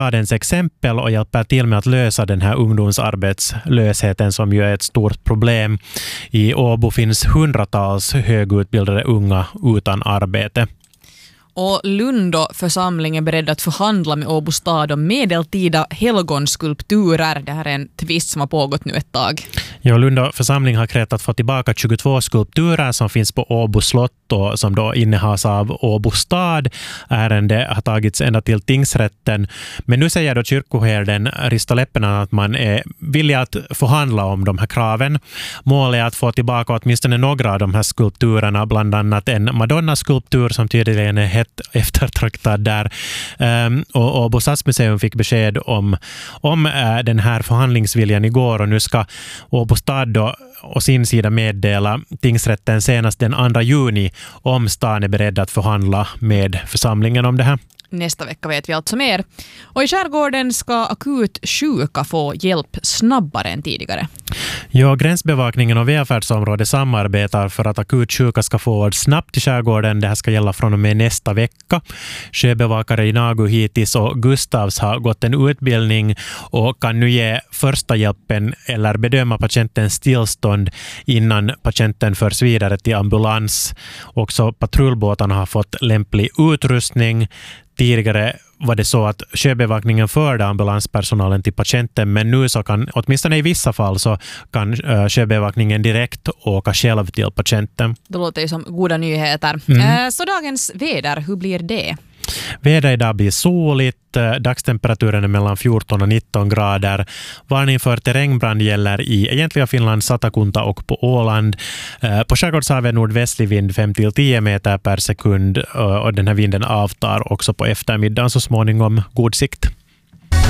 stadens exempel och hjälper till med att lösa den här ungdomsarbetslösheten som ju är ett stort problem. I Åbo finns hundratals högutbildade unga utan arbete. Och Lundo församling är beredd att förhandla med Åbo stad om medeltida helgonskulpturer. Det här är en tvist som har pågått nu ett tag. Ja, Lundo församling har krävt att få tillbaka 22 skulpturer som finns på Åbo slott och som då innehas av Åbo stad. Ärende har tagits ända till tingsrätten. Men nu säger då kyrkoherden Risto Leppänen att man är villig att förhandla om de här kraven. Målet är att få tillbaka åtminstone några av de här skulpturerna, bland annat en Madonna-skulptur som tydligen är hett eftertraktad där. Och Åbo stadsmuseum fick besked om den här förhandlingsviljan igår, och nu ska Åbo stad då och sin sida meddela tingsrätten senast den 2 juni om stan är beredd att förhandla med församlingen om det här. Nästa vecka vet vi alltså mer. Och i skärgården ska akut sjuka få hjälp snabbare än tidigare. Ja, gränsbevakningen och välfärdsområdet samarbetar för att akut sjuka ska få vård snabbt i skärgården. Det här ska gälla från och med nästa vecka. Sjöbevakare i Nagu Hitis och Gustavs har gått en utbildning och kan nu ge första hjälpen eller bedöma patientens tillstånd innan patienten förs vidare till ambulans. Också patrullbåtarna har fått lämplig utrustning. Tidigare var det så att sjöbevakningen förde ambulanspersonalen till patienten, men nu så kan, åtminstone i vissa fall, så kan sjöbevakningen direkt åka själv till patienten. Det låter ju som goda nyheter. Så dagens väder, hur blir det? Väder idag blir soligt, dagstemperaturen är mellan 14 och 19 grader. Varning för terrängbrand gäller i egentliga Finland, Satakunta och på Åland. På skärgårdshavet nordvästlig vind 5-10 meter per sekund, och den här vinden avtar också på eftermiddagen så småningom. God sikt.